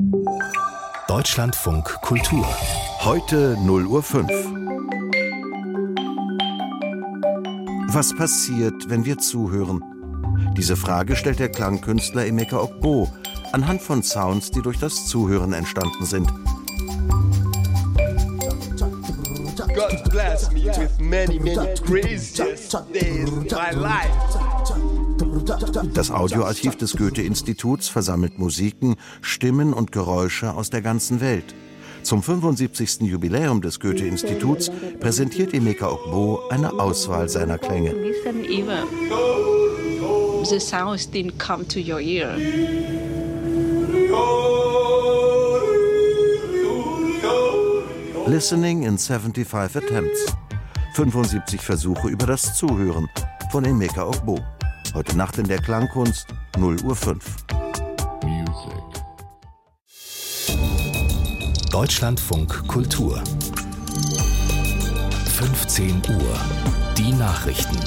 Deutschlandfunk Kultur. Heute 0:05 Uhr. Was passiert, wenn wir zuhören? Diese Frage stellt der Klangkünstler Emeka Ogbo anhand von Sounds, die durch das Zuhören entstanden sind. God bless me with many craziest days of my life. Das Audioarchiv des Goethe-Instituts versammelt Musiken, Stimmen und Geräusche aus der ganzen Welt. Zum 75. Jubiläum des Goethe-Instituts präsentiert Emeka Ogbo eine Auswahl seiner Klänge. Listen even. The sounds didn't come to your ear. Listening in 75 Attempts. 75 Versuche über das Zuhören von Emeka Ogbo. Heute Nacht in der Klangkunst, 0:05 Uhr. Deutschlandfunk Kultur. 15 Uhr. Die Nachrichten.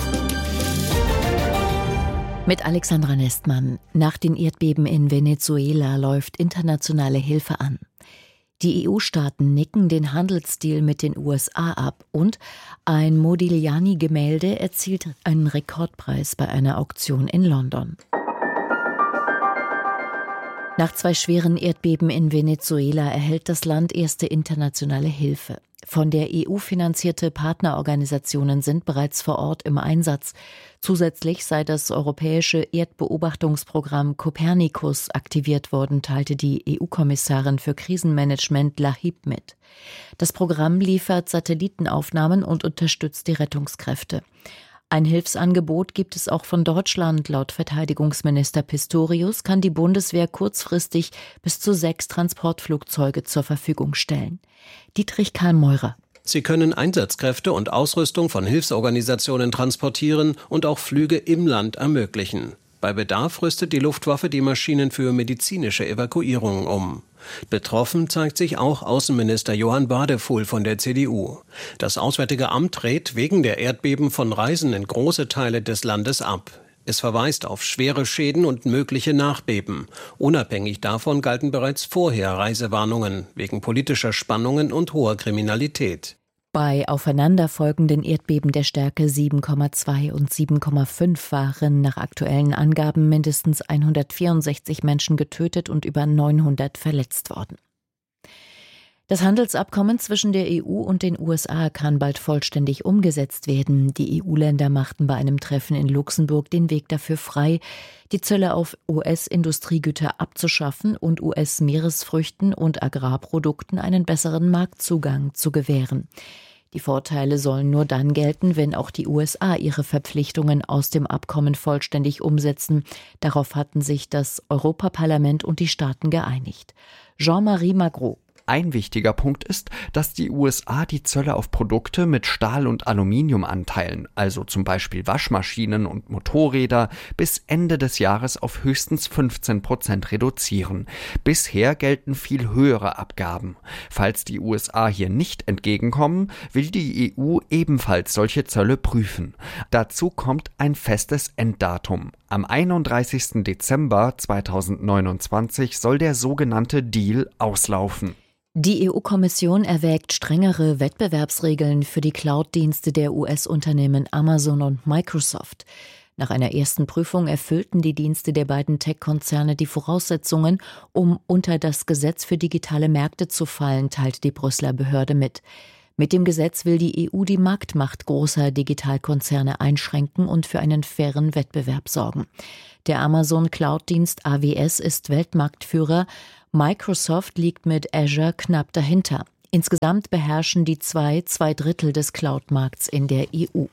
Mit Alexandra Nestmann. Nach den Erdbeben in Venezuela läuft internationale Hilfe an. Die EU-Staaten nicken den Handelsdeal mit den USA ab und ein Modigliani-Gemälde erzielt einen Rekordpreis bei einer Auktion in London. Nach 2 schweren Erdbeben in Venezuela erhält das Land erste internationale Hilfe. Von der EU finanzierte Partnerorganisationen sind bereits vor Ort im Einsatz. Zusätzlich sei das europäische Erdbeobachtungsprogramm Copernicus aktiviert worden, teilte die EU-Kommissarin für Krisenmanagement Lahib mit. Das Programm liefert Satellitenaufnahmen und unterstützt die Rettungskräfte. Ein Hilfsangebot gibt es auch von Deutschland. Laut Verteidigungsminister Pistorius kann die Bundeswehr kurzfristig bis zu 6 Transportflugzeuge zur Verfügung stellen. Dietrich Karl-Meurer. Sie können Einsatzkräfte und Ausrüstung von Hilfsorganisationen transportieren und auch Flüge im Land ermöglichen. Bei Bedarf rüstet die Luftwaffe die Maschinen für medizinische Evakuierungen um. Betroffen zeigt sich auch Außenminister Johann Wadefuhl von der CDU. Das Auswärtige Amt rät wegen der Erdbeben von Reisen in große Teile des Landes ab. Es verweist auf schwere Schäden und mögliche Nachbeben. Unabhängig davon galten bereits vorher Reisewarnungen wegen politischer Spannungen und hoher Kriminalität. Bei aufeinanderfolgenden Erdbeben der Stärke 7,2 und 7,5 waren nach aktuellen Angaben mindestens 164 Menschen getötet und über 900 verletzt worden. Das Handelsabkommen zwischen der EU und den USA kann bald vollständig umgesetzt werden. Die EU-Länder machten bei einem Treffen in Luxemburg den Weg dafür frei, die Zölle auf US-Industriegüter abzuschaffen und US-Meeresfrüchten und Agrarprodukten einen besseren Marktzugang zu gewähren. Die Vorteile sollen nur dann gelten, wenn auch die USA ihre Verpflichtungen aus dem Abkommen vollständig umsetzen. Darauf hatten sich das Europaparlament und die Staaten geeinigt. Jean-Marie Magro. Ein wichtiger Punkt ist, dass die USA die Zölle auf Produkte mit Stahl- und Aluminiumanteilen, also zum Beispiel Waschmaschinen und Motorräder, bis Ende des Jahres auf höchstens 15% reduzieren. Bisher gelten viel höhere Abgaben. Falls die USA hier nicht entgegenkommen, will die EU ebenfalls solche Zölle prüfen. Dazu kommt ein festes Enddatum. Am 31. Dezember 2029 soll der sogenannte Deal auslaufen. Die EU-Kommission erwägt strengere Wettbewerbsregeln für die Cloud-Dienste der US-Unternehmen Amazon und Microsoft. Nach einer ersten Prüfung erfüllten die Dienste der beiden Tech-Konzerne die Voraussetzungen, um unter das Gesetz für digitale Märkte zu fallen, teilte die Brüsseler Behörde mit. Mit dem Gesetz will die EU die Marktmacht großer Digitalkonzerne einschränken und für einen fairen Wettbewerb sorgen. Der Amazon-Cloud-Dienst AWS ist Weltmarktführer. Microsoft liegt mit Azure knapp dahinter. Insgesamt beherrschen die 2/3 des Cloud-Markts in der EU.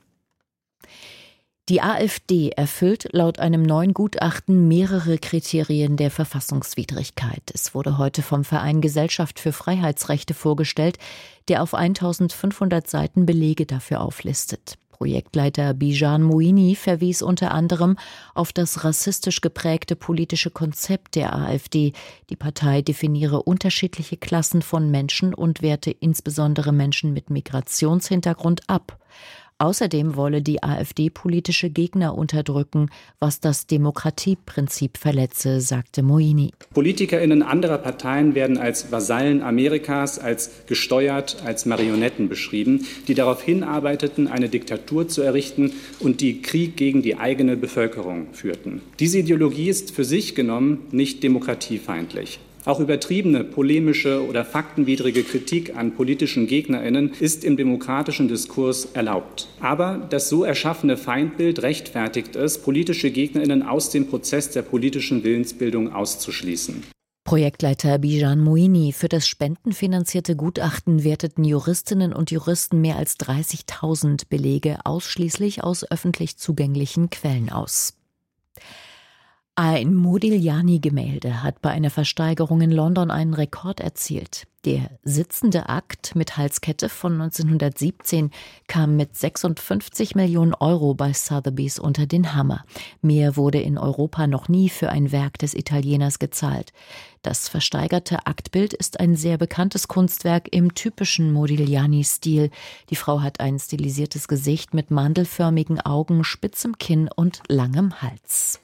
Die AfD erfüllt laut einem neuen Gutachten mehrere Kriterien der Verfassungswidrigkeit. Es wurde heute vom Verein Gesellschaft für Freiheitsrechte vorgestellt, der auf 1500 Seiten Belege dafür auflistet. Projektleiter Bijan Moini verwies unter anderem auf das rassistisch geprägte politische Konzept der AfD. Die Partei definiere unterschiedliche Klassen von Menschen und werte insbesondere Menschen mit Migrationshintergrund ab. Außerdem wolle die AfD politische Gegner unterdrücken, was das Demokratieprinzip verletze, sagte Moini. PolitikerInnen anderer Parteien werden als Vasallen Amerikas, als gesteuert, als Marionetten beschrieben, die darauf hinarbeiteten, eine Diktatur zu errichten und die Krieg gegen die eigene Bevölkerung führten. Diese Ideologie ist für sich genommen nicht demokratiefeindlich. Auch übertriebene, polemische oder faktenwidrige Kritik an politischen GegnerInnen ist im demokratischen Diskurs erlaubt. Aber das so erschaffene Feindbild rechtfertigt es, politische GegnerInnen aus dem Prozess der politischen Willensbildung auszuschließen. Projektleiter Bijan Moini: Für das spendenfinanzierte Gutachten werteten Juristinnen und Juristen mehr als 30.000 Belege ausschließlich aus öffentlich zugänglichen Quellen aus. Ein Modigliani-Gemälde hat bei einer Versteigerung in London einen Rekord erzielt. Der sitzende Akt mit Halskette von 1917 kam mit 56 Millionen Euro bei Sotheby's unter den Hammer. Mehr wurde in Europa noch nie für ein Werk des Italieners gezahlt. Das versteigerte Aktbild ist ein sehr bekanntes Kunstwerk im typischen Modigliani-Stil. Die Frau hat ein stilisiertes Gesicht mit mandelförmigen Augen, spitzem Kinn und langem Hals.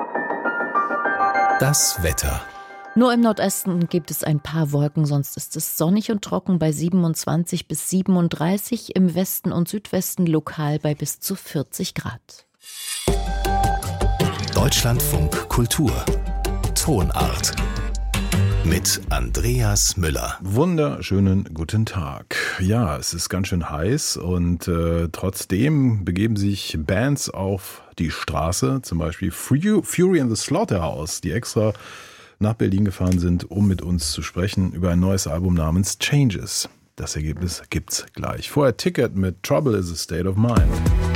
Das Wetter. Nur im Nordösten gibt es ein paar Wolken, sonst ist es sonnig und trocken bei 27 bis 37, im Westen und Südwesten lokal bei bis zu 40 Grad. Deutschlandfunk Kultur. Tonart. Mit Andreas Müller. Wunderschönen guten Tag. Ja, es ist ganz schön heiß und trotzdem begeben sich Bands auf die Straße, zum Beispiel Fury and the Slaughterhouse, die extra nach Berlin gefahren sind, um mit uns zu sprechen über ein neues Album namens Changes. Das Ergebnis gibt's gleich. Vorher Ticket mit Trouble is a State of Mind.